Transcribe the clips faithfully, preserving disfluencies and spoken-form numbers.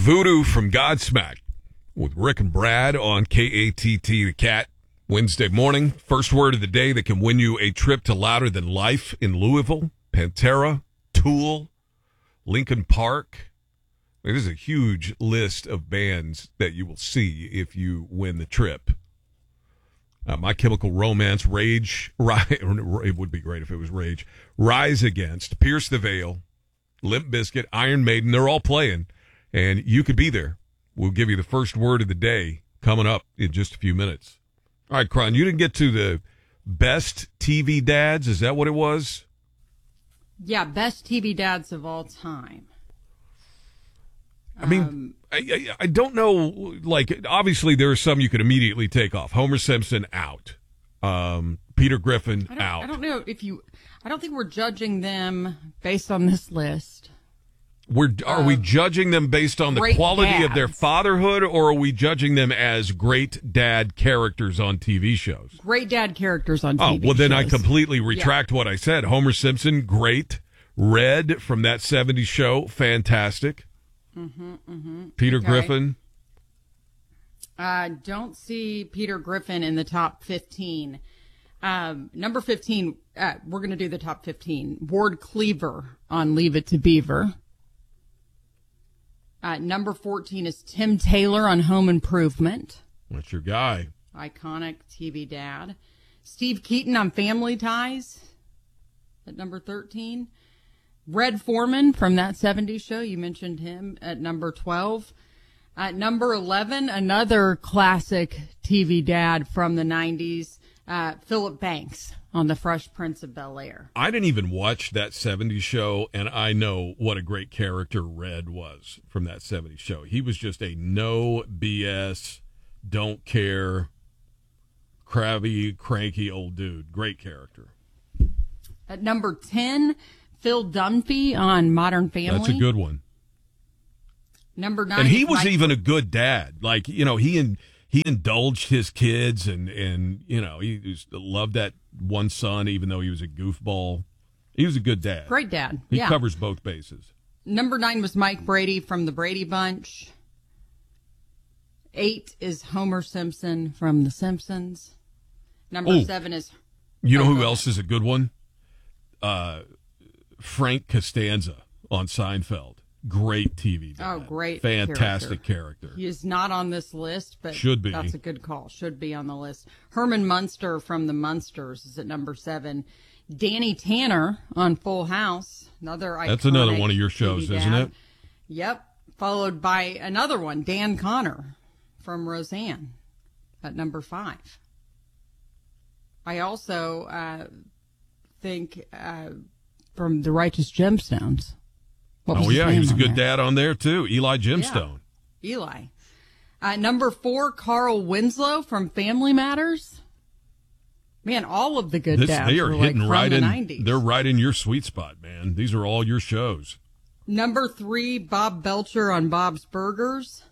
Voodoo from Godsmack with Rick and Brad on K A T T The Cat. Wednesday morning, first word of the day that can win you a trip to Louder Than Life in Louisville. Pantera, Tool, Linkin Park. I mean, this is a huge list of bands that you will see if you win the trip. Uh, My Chemical Romance, Rage, Rise, it would be great if it was Rage, Rise Against, Pierce the Veil, Limp Bizkit, Iron Maiden, they're all playing, and you could be there. We'll give you the first word of the day coming up in just a few minutes. All right, Cron, you didn't get to the best T V dads, is that what it was? Yeah, best T V dads of all time. I mean, um, I, I, I don't know, like, obviously there are some you could immediately take off. Homer Simpson, out. Um, Peter Griffin, I don't, out. I don't know if you, I don't think we're judging them based on this list. We're, are uh, we judging them based on the quality dads. of their fatherhood, or are we judging them as great dad characters on T V shows? Great dad characters on T V Oh, well, then shows. I completely retract yeah. what I said. Homer Simpson, great. Red from that seventies show, fantastic. Mm-hmm, mm-hmm. Peter okay. Griffin. I uh, don't see Peter Griffin in the top fifteen. Um, number fifteen, uh, we're going to do the top fifteen. Ward Cleaver on Leave It to Beaver. Uh, number fourteen is Tim Taylor on Home Improvement. That's your guy. Iconic T V dad. Steve Keaton on Family Ties at number thirteen. Red Foreman from that seventies show. You mentioned him at number twelve. At number eleven, another classic T V dad from the nineties, uh, Philip Banks on The Fresh Prince of Bel-Air. I didn't even watch that seventies show, and I know what a great character Red was from that seventies show. He was just a no B S, don't care, crabby, cranky old dude. Great character. At number ten, Phil Dunphy on Modern Family. That's a good one. Number nine. And he was Mike- even a good dad. Like, you know, he and he indulged his kids, and, and you know, he was, loved that one son, even though he was a goofball. He was a good dad. Great dad. He yeah. covers both bases. Number nine was Mike Brady from the Brady Bunch. Eight is Homer Simpson from The Simpsons. Number Oh, seven is... You know oh, who go else ahead. is a good one? Uh, Frank Costanza on Seinfeld. Great T V dad. Oh, great Fantastic character. He is not on this list, but Should be. That's a good call. Should be on the list. Herman Munster from The Munsters is at number seven. Danny Tanner on Full House. Another iconic That's another one of your T V shows, dad. isn't it? Yep. Followed by another one, Dan Connor from Roseanne at number five. I also uh, think uh, from The Righteous Gemstones. What was Oh, his yeah, he name was a on good there? dad on there, too. Eli Gemstone. Yeah. Eli. Uh, number four, Carl Winslow from Family Matters. Man, all of the good This, dads they are were hitting like from right the in. nineties. They're right in your sweet spot, man. These are all your shows. Number three, Bob Belcher on Bob's Burgers.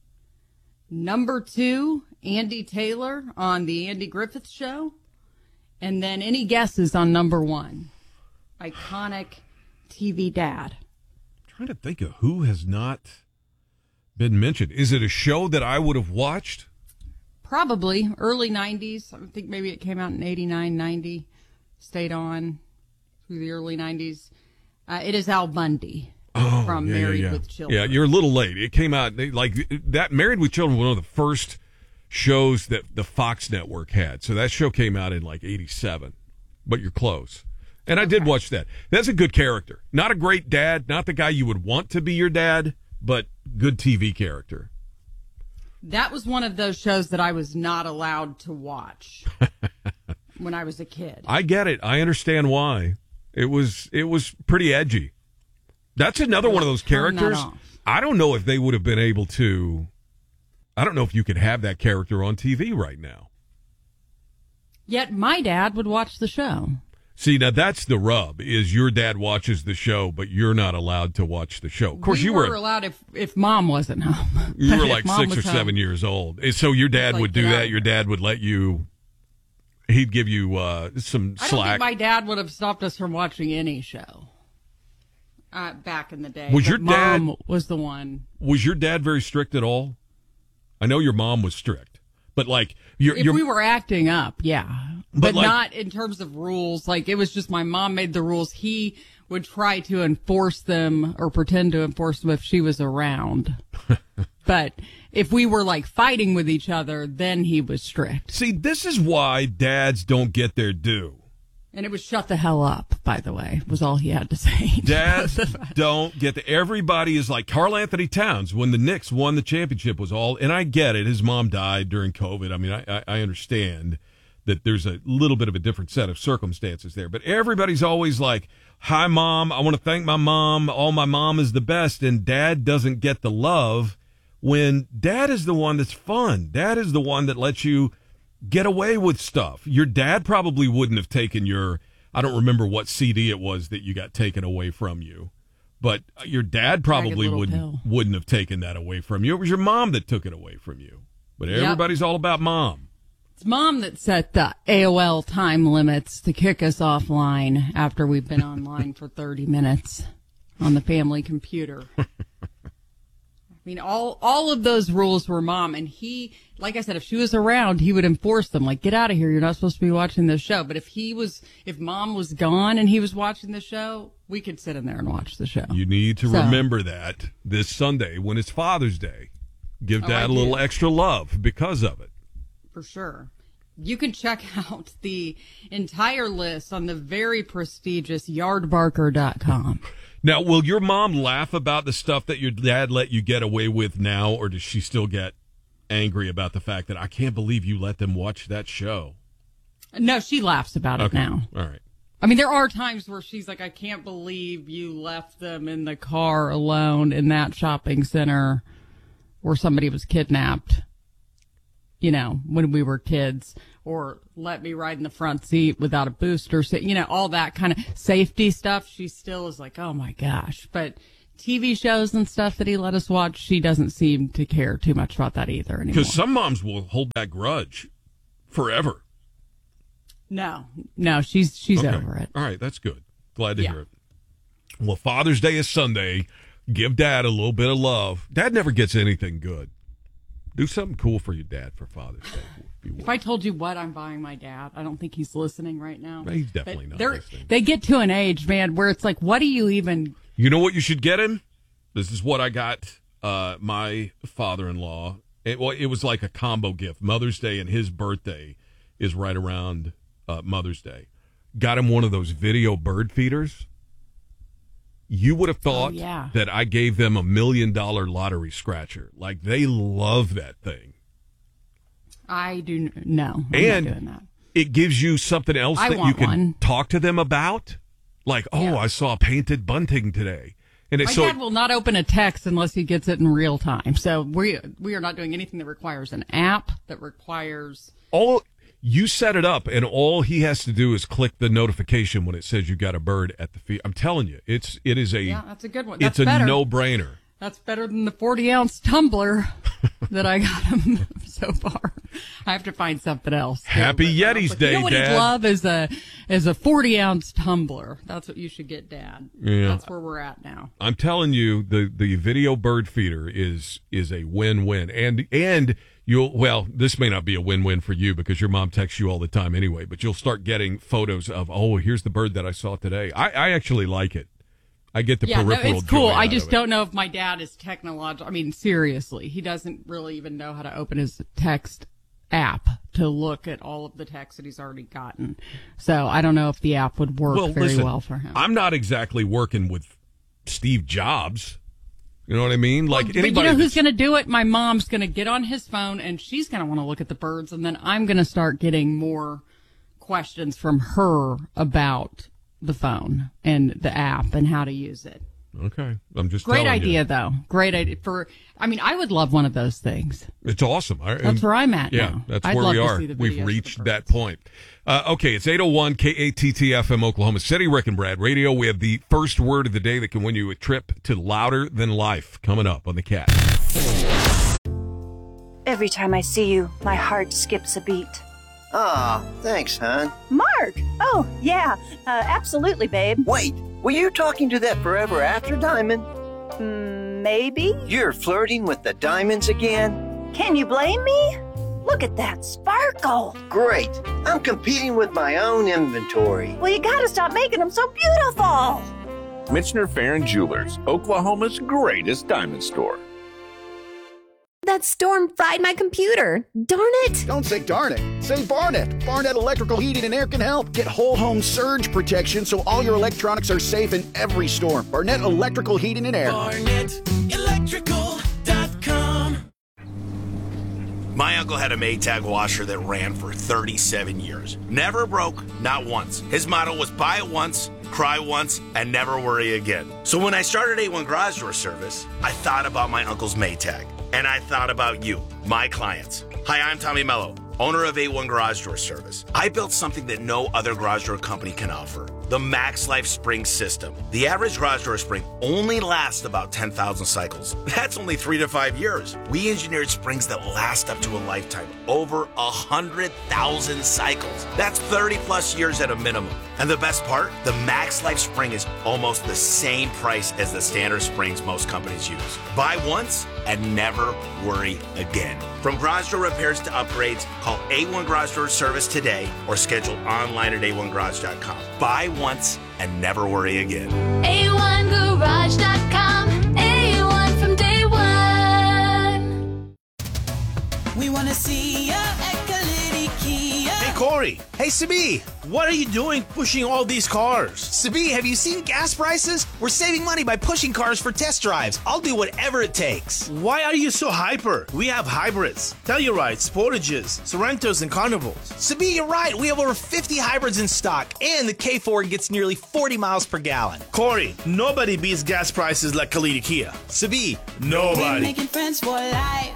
Number two, Andy Taylor on The Andy Griffith Show. And then any guesses on number one? Iconic T V dad. I'm trying to think of who has not been mentioned. Is it a show that I would have watched? Probably early nineties. I think maybe it came out in eighty-nine, ninety. Stayed on through the early nineties. Uh, it is Al Bundy Oh, from yeah, Married yeah, yeah. with Children. Yeah, you're a little late. It came out they- like that. Married with Children was one of the first shows that the Fox network had. So that show came out in like eighty-seven, but you're close. And I did watch that. That's a good character. Not a great dad, not the guy you would want to be your dad, but good T V character. That was one of those shows that I was not allowed to watch when I was a kid. I get it. I understand why. It was it was pretty edgy. That's another one of those Turn that characters. off. I don't know if they would have been able to. I don't know if you could have that character on T V right now. Yet my dad would watch the show. See, now that's the rub, is your dad watches the show, but you're not allowed to watch the show. Of course, we you were, were allowed if, if mom wasn't home. you But were if like mom six or was seven home, years old. And so your dad like, would do get out that. of Your here. dad would let you, he'd give you uh, some I don't slack. think my dad would have stopped us from watching any show. uh, back in the day. Was but your dad mom was the one? Was your dad very strict at all? I know your mom was strict, but like your, if your, we were acting up, yeah, but, but like, not in terms of rules. Like it was just my mom made the rules. He would try to enforce them or pretend to enforce them if she was around. But if we were like fighting with each other, then he was strict. See, this is why dads don't get their due. And it was shut the hell up, by the way, was all he had to say. Dads don't get the, everybody is like Karl Anthony Towns when the Knicks won the championship was all, and I get it. His mom died during COVID. I mean, I, I, I understand that there's a little bit of a different set of circumstances there, but everybody's always like, hi, Mom. I want to thank my mom. All my mom is the best. And dad doesn't get the love when dad is the one that's fun. Dad is the one that lets you get away with stuff. Your dad probably wouldn't have taken your, I don't remember what C D it was that you got taken away from you, but your dad probably wouldn't, pill. wouldn't have taken that away from you. It was your mom that took it away from you. But everybody's yep. all about mom. It's mom that set the A O L time limits to kick us offline after we've been online for thirty minutes on the family computer. I mean, all all of those rules were mom. And he, like I said, if she was around, he would enforce them. Like, get out of here. You're not supposed to be watching this show. But if he was, if mom was gone and he was watching the show, we could sit in there and watch the show. You need to so. remember that this Sunday when it's Father's Day. Give Oh, dad a little extra love because of it. For sure. You can check out the entire list on the very prestigious yard barker dot com. Now, will your mom laugh about the stuff that your dad let you get away with now, or does she still get angry about the fact that I can't believe you let them watch that show? No, she laughs about okay. it now. All right. I mean, there are times where she's like, I can't believe you left them in the car alone in that shopping center where somebody was kidnapped, you know, when we were kids, or let me ride in the front seat without a booster seat, you know, all that kind of safety stuff. She still is like, oh my gosh. But T V shows and stuff that he let us watch, she doesn't seem to care too much about that either anymore. Because some moms will hold that grudge forever. No, no, she's she's okay. over it. All right, that's good. Glad to yeah. hear it. Well, Father's Day is Sunday. Give dad a little bit of love. Dad never gets anything good. Do something cool for your dad for Father's Day. If I told you what I'm buying my dad, I don't think he's listening right now. He's definitely but not listening. They get to an age, man, where it's like, what do you even... You know what you should get him? This is what I got uh, my father-in-law. It, well, it was like a combo gift. Mother's Day and his birthday is right around uh, Mother's Day. Got him one of those video bird feeders. You would have thought oh, yeah. that I gave them a million dollar lottery scratcher. Like, they love that thing. I do no. I'm and not doing that. It gives you something else I that want you can one. talk to them about. Like, oh, yeah. I saw painted bunting today. And it, My so dad will not open a text unless he gets it in real time. So we we are not doing anything that requires an app, that requires... all you set it up, and all he has to do is click the notification when it says you got a bird at the feed. I'm telling you, it's it is a Yeah, that's a good one. That's it's a better. no-brainer. That's better than the forty ounce tumbler that I got him so far. I have to find something else. Happy yeah, Yeti's like, Day, you know what Dad. he'd love is a is a forty ounce tumbler. That's what you should get, Dad. Yeah. That's where we're at now. I'm telling you, the the video bird feeder is is a win-win, and and you'll well, this may not be a win-win for you because your mom texts you all the time anyway. But you'll start getting photos of, oh, here's the bird that I saw today. I, I actually like it. I get the yeah, peripheral no, it's cool. joy I out just of it. don't know if my dad is technological. I mean, seriously, he doesn't really even know how to open his text app to look at all of the texts that he's already gotten. So I don't know if the app would work well, very listen, well for him. I'm not exactly working with Steve Jobs. You know what I mean? Like well, anybody. But you know who's that's- going to do it? My mom's going to get on his phone, and she's going to want to look at the birds, and then I'm going to start getting more questions from her about the phone and the app and how to use it. Okay, I'm just great telling idea you. though. Great idea for. I mean, I would love one of those things. It's awesome. I, That's where I'm at yeah, now. that's I'd where love we to are. see the videos We've of reached the that birds. point. Uh, okay, it's eight oh one K A T T F M Oklahoma City, Rick and Brad Radio. We have the first word of the day that can win you a trip to Louder Than Life coming up on the Cat. Every time I see you, my heart skips a beat. Aw, thanks, hon. Mark! Oh, yeah, uh, absolutely, babe. Wait, Were you talking to that forever after diamond? Mm, maybe? You're flirting with the diamonds again? Can you blame me? Look at that sparkle. Great. I'm competing with my own inventory. Well, you gotta stop making them so beautiful. Michener Farron Jewelers, Oklahoma's greatest diamond store. That storm fried my computer. Darn it. Don't say darn it. Say Barnett. Barnett Electrical Heating and Air can help. Get whole home surge protection so all your electronics are safe in every storm. Barnett Electrical Heating and Air. Barnett Electrical dot com. My uncle had a Maytag washer that ran for thirty-seven years. Never broke, not once. His motto was buy it once, cry once, and never worry again. So when I started A one Garage Door Service, I thought about my uncle's Maytag. And I thought about you, my clients. Hi, I'm Tommy Mello, owner of A one Garage Door Service. I built something that no other garage door company can offer, the Max Life Spring System. The average garage door spring only lasts about ten thousand cycles. That's only three to five years. We engineered springs that last up to a lifetime, over one hundred thousand cycles. That's thirty plus years at a minimum. And the best part, the Max Life Spring is almost the same price as the standard springs most companies use. Buy once and never worry again. From garage door repairs to upgrades, call A one Garage Door Service today or schedule online at A one garage dot com. Buy once and never worry again. A one garage dot com. A one from day one. We want to see ya at Kalidi Kia. Hey, Corey. Hey, Sabi. What are you doing pushing all these cars? Sabi, have you seen gas prices? We're saving money by pushing cars for test drives. I'll do whatever it takes. Why are you so hyper? We have hybrids, Tellurides, Sportages, Sorrentos, and Carnivals. Sabi, you're right. We have over fifty hybrids in stock, and the K four gets nearly forty miles per gallon. Corey, nobody beats gas prices like Kalidi Kia. Sabi, nobody. We're making friends for life.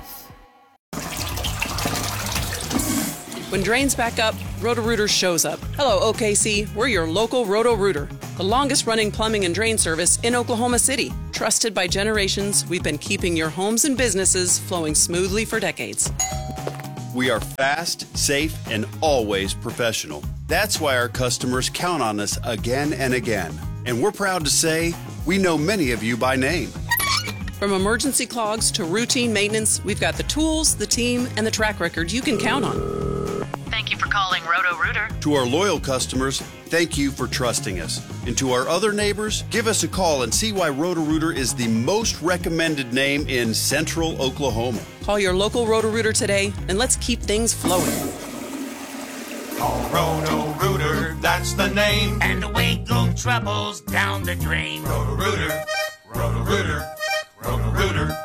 When drains back up, Roto-Rooter shows up. Hello, O K C. We're your local Roto-Rooter, the longest-running plumbing and drain service in Oklahoma City. Trusted by generations, we've been keeping your homes and businesses flowing smoothly for decades. We are fast, safe, and always professional. That's why our customers count on us again and again. And we're proud to say we know many of you by name. From emergency clogs to routine maintenance, we've got the tools, the team, and the track record you can count on. Thank you for calling Roto-Rooter. To our loyal customers, thank you for trusting us. And to our other neighbors, give us a call and see why Roto-Rooter is the most recommended name in Central Oklahoma. Call your local Roto-Rooter today, and let's keep things flowing. Call Roto-Rooter, that's the name. And away go troubles down the drain. Roto-Rooter, Roto-Rooter, Roto-Rooter.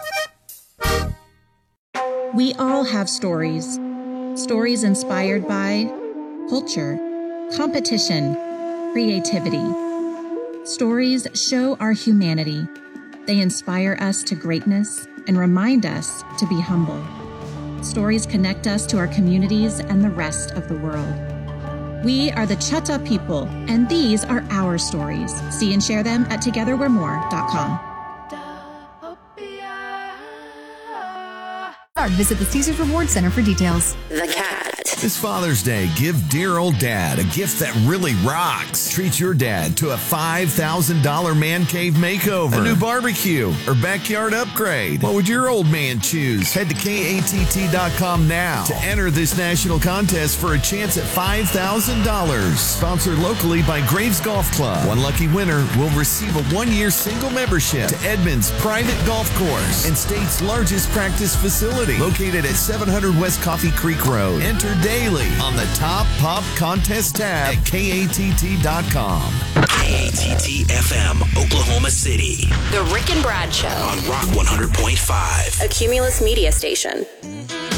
We all have stories. Stories inspired by culture, competition, creativity. Stories show our humanity. They inspire us to greatness and remind us to be humble. Stories connect us to our communities and the rest of the world. We are the Chutta people, and these are our stories. See and share them at together we're more dot com. Visit the Caesars Reward Center for details. The Cat. This Father's Day, give dear old dad a gift that really rocks. Treat your dad to a five thousand dollars man cave makeover, a new barbecue, or backyard upgrade. What would your old man choose? Head to K A T T dot com now to enter this national contest for a chance at five thousand dollars. Sponsored locally by Graves Golf Club. One lucky winner will receive a one-year single membership to Edmonds Private Golf Course and state's largest practice facility, located at seven hundred West Coffee Creek Road. Enter daily on the Top Pop Contest tab at K A T T dot com. K A T T F M, Oklahoma City. The Rick and Brad Show. On Rock one hundred point five. A Cumulus media station.